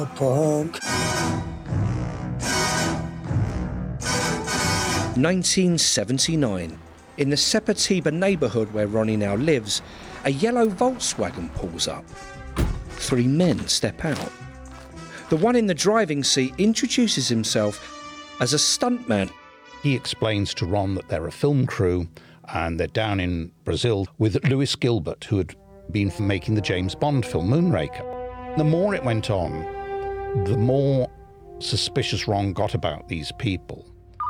Punk. 1979. In the Sepetiba neighbourhood where Ronnie now lives, a yellow Volkswagen pulls up. 3 men step out. The one in the driving seat introduces himself as a stuntman. He explains to Ron that they're a film crew and they're down in Brazil with Lewis Gilbert, who had been making the James Bond film Moonraker. The more it went on, the more suspicious Ron got about these people.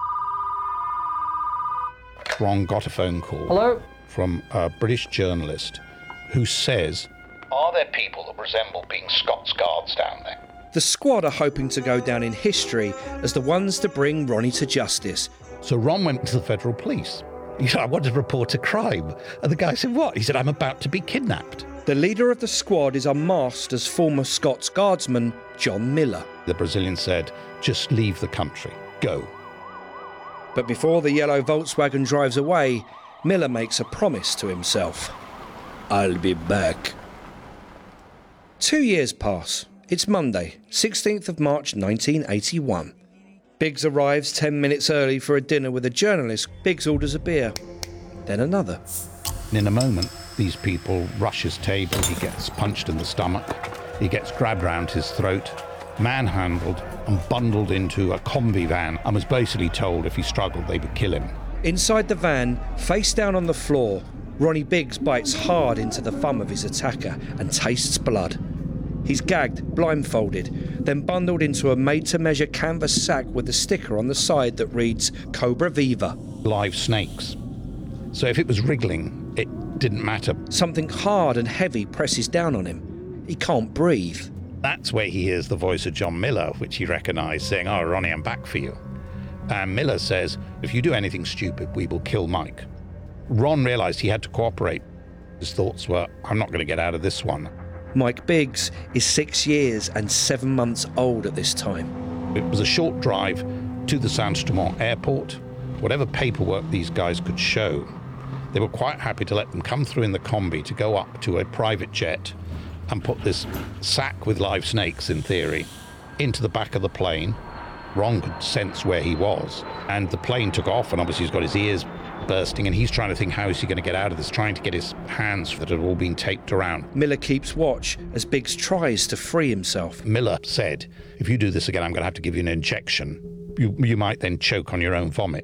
Ron got a phone call. Hello? From a British journalist who says, "Are there people that resemble being Scots Guards down there?" The squad are hoping to go down in history as the ones to bring Ronnie to justice. So Ron went to the federal police. He said, "I want to report a crime." And the guy said, "What?" He said, "I'm about to be kidnapped." The leader of the squad is unmasked as former Scots Guardsman John Miller. The Brazilian said, "Just leave the country. Go." But before the yellow Volkswagen drives away, Miller makes a promise to himself. "I'll be back." 2 years pass. It's Monday, 16th of March 1981. Biggs arrives 10 minutes early for a dinner with a journalist. Biggs orders a beer, then another. In a moment, these people rush his table. He gets punched in the stomach. He gets grabbed round his throat, manhandled and bundled into a combi van and was basically told if he struggled they would kill him. Inside the van, face down on the floor, Ronnie Biggs bites hard into the thumb of his attacker and tastes blood. He's gagged, blindfolded, then bundled into a made-to-measure canvas sack with a sticker on the side that reads Cobra Viva. Live snakes. So if it was wriggling, it didn't matter. Something hard and heavy presses down on him. He can't breathe. That's where he hears the voice of John Miller, which he recognised, saying, "Oh, Ronnie, I'm back for you." And Miller says, "If you do anything stupid, we will kill Mike." Ron realised he had to cooperate. His thoughts were, "I'm not going to get out of this one." Mike Biggs is 6 years and 7 months old at this time. It was a short drive to the Saint-Amand airport. Whatever paperwork these guys could show, they were quite happy to let them come through in the combi to go up to a private jet and put this sack with live snakes, in theory, into the back of the plane. Ron could sense where he was, and the plane took off, and obviously he's got his ears bursting, and he's trying to think, how is he going to get out of this, trying to get his hands that had all been taped around. Miller keeps watch as Biggs tries to free himself. Miller said, "If you do this again, I'm going to have to give you an injection. You might then choke on your own vomit."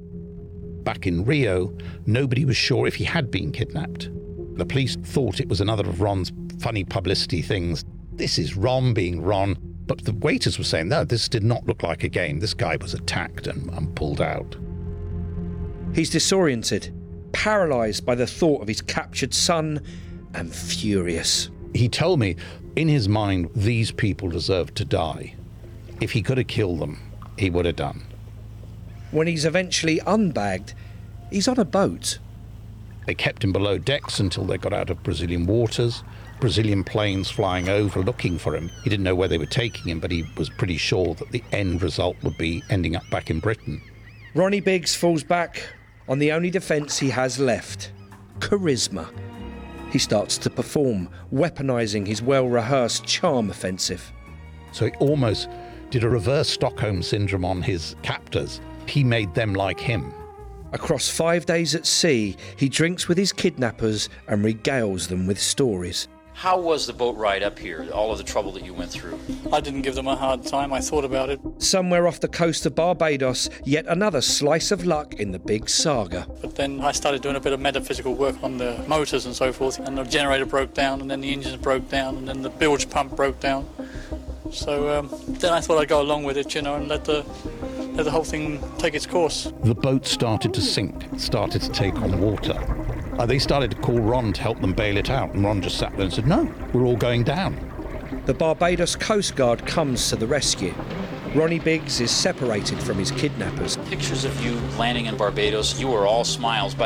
Back in Rio, nobody was sure if he had been kidnapped. The police thought it was another of Ron's funny publicity things. This is Ron being Ron. But the waiters were saying, no, this did not look like a game. This guy was attacked and pulled out. He's disoriented, paralysed by the thought of his captured son, and furious. He told me, in his mind, these people deserved to die. If he could have killed them, he would have done. When he's eventually unbagged, he's on a boat. They kept him below decks until they got out of Brazilian waters. Brazilian planes flying over looking for him. He didn't know where they were taking him, but he was pretty sure that the end result would be ending up back in Britain. Ronnie Biggs falls back on the only defence he has left, charisma. He starts to perform, weaponising his well-rehearsed charm offensive. So he almost did a reverse Stockholm syndrome on his captors. He made them like him. Across 5 days at sea, he drinks with his kidnappers and regales them with stories. How was the boat ride up here, all of the trouble that you went through? I didn't give them a hard time. I thought about it. Somewhere off the coast of Barbados, yet another slice of luck in the big saga. But then I started doing a bit of metaphysical work on the motors and so forth, and the generator broke down, and then the engines broke down, and then the bilge pump broke down. So then I thought I'd go along with it, and let the whole thing take its course. The boat started to sink, started to take on water. They started to call Ron to help them bail it out, and Ron just sat there and said, no, we're all going down. The Barbados Coast Guard comes to the rescue. Ronnie Biggs is separated from his kidnappers. Pictures of you landing in Barbados, you were all smiles.